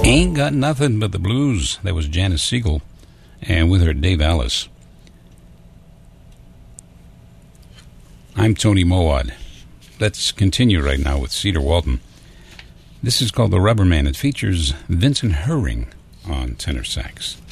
Ain't Got Nothing But the Blues. That was Janice Siegel, and with her Dave Alice. I'm Tony Mowat. Let's continue right now with Cedar Walton. This is called The Rubber Man. It features Vincent Herring on tenor sax.